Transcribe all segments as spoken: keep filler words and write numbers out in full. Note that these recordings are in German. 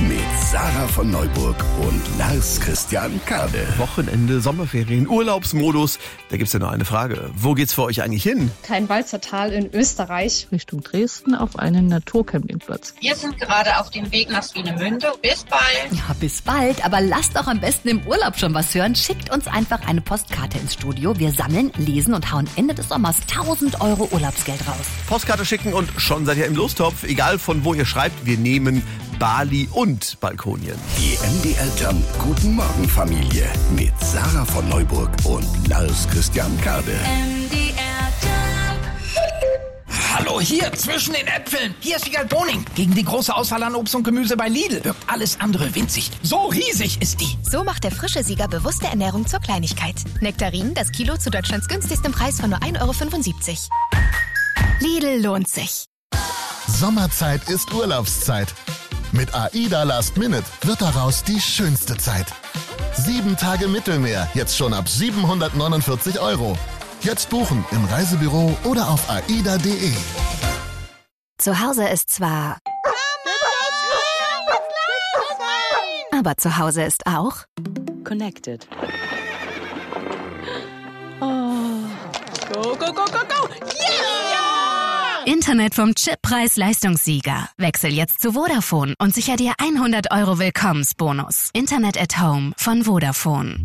mit Sarah von Neuburg und Lars Christian Kade. Wochenende, Sommerferien, Urlaubsmodus. Da gibt's ja nur eine Frage. Wo geht's für euch eigentlich hin? Kleinwalzer Tal in Österreich. Richtung Dresden auf einen Naturcampingplatz. Wir sind gerade auf dem Weg nach Swinemünde. Bis bald. Ja, bis bald. Aber lasst doch am besten im Urlaub schon was hören. Schickt uns einfach eine Postkarte ins Studio. Wir sammeln, lesen und hauen Ende des Sommers tausend Euro Urlaubsgeld raus. Postkarte schicken und schon seid ihr im Lostopf. Egal von wo ihr schreibt, wir nehmen Bali und Balkonien. Die M D R Jump Guten Morgen Familie mit Sarah von Neuburg und Lars Christian Kade. M D R Jump. Hallo, hier zwischen den Äpfeln. Hier ist Wiegald Boning. Gegen die große Auswahl an Obst und Gemüse bei Lidl wirkt alles andere winzig. So riesig ist die. So macht der frische Sieger bewusste Ernährung zur Kleinigkeit. Nektarinen, das Kilo zu Deutschlands günstigstem Preis von nur ein Euro fünfundsiebzig. Lidl lohnt sich. Sommerzeit ist Urlaubszeit. Mit AIDA Last Minute wird daraus die schönste Zeit. Sieben Tage Mittelmeer, jetzt schon ab siebenhundertneunundvierzig Euro. Jetzt buchen im Reisebüro oder auf aida punkt de. Zu Hause ist zwar... Aber zu Hause ist auch... Connected. Oh. Go, go, go, go, go! Yeah! Internet vom Chip-Preis-Leistungssieger. Wechsel jetzt zu Vodafone und sicher dir hundert Euro Willkommensbonus. Internet at Home von Vodafone.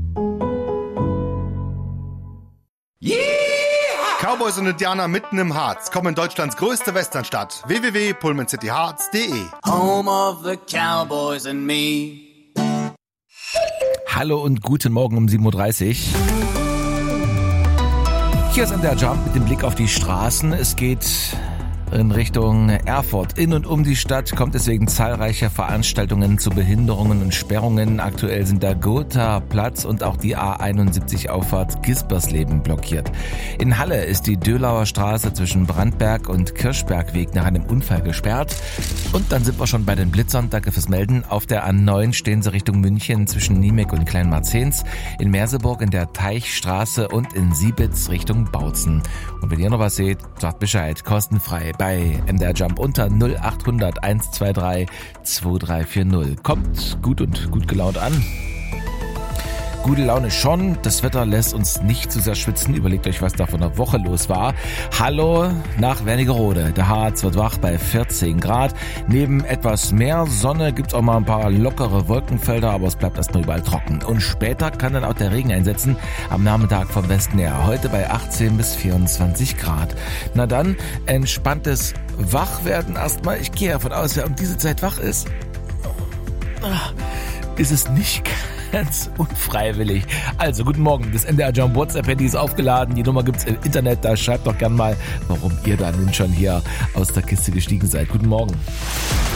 Yeah! Cowboys und Indianer mitten im Harz kommen in Deutschlands größte Westernstadt. w w w punkt pullman city hearts punkt de. Home of the Cowboys and me. Hallo und guten Morgen um sieben Uhr dreißig. Hier ist M D R Jump mit dem Blick auf die Straßen. Es geht in Richtung Erfurt. In und um die Stadt kommt es wegen zahlreicher Veranstaltungen zu Behinderungen und Sperrungen. Aktuell sind der Gotha-Platz und auch die A einundsiebzig Auffahrt Gispersleben blockiert. In Halle ist die Dölauer Straße zwischen Brandberg und Kirchbergweg nach einem Unfall gesperrt. Und dann sind wir schon bei den Blitzern. Danke fürs Melden. Auf der A neun stehen sie Richtung München zwischen Niemek und Kleinmarzens. In Merseburg in der Teichstraße und in Siebitz Richtung Bautzen. Und wenn ihr noch was seht, sagt Bescheid. Kostenfrei bei M D R Jump unter null acht hundert eins zwei drei zwei drei vier null. Kommt gut und gut gelaunt an. Gute Laune schon, das Wetter lässt uns nicht zu sehr schwitzen. Überlegt euch, was da von der Woche los war. Hallo nach Wernigerode. Der Harz wird wach bei vierzehn Grad. Neben etwas mehr Sonne gibt's auch mal ein paar lockere Wolkenfelder, aber es bleibt erstmal überall trocken. Und später kann dann auch der Regen einsetzen, am Nachmittag vom Westen her. Heute bei achtzehn bis vierundzwanzig Grad. Na dann, entspanntes Wachwerden erstmal. Ich gehe davon aus, wer um diese Zeit wach ist, ist es nicht ganz unfreiwillig. Also, guten Morgen. Das M D R Jump WhatsApp-Handy ist aufgeladen. Die Nummer gibt's im Internet. Da schreibt doch gern mal, warum ihr da nun schon hier aus der Kiste gestiegen seid. Guten Morgen.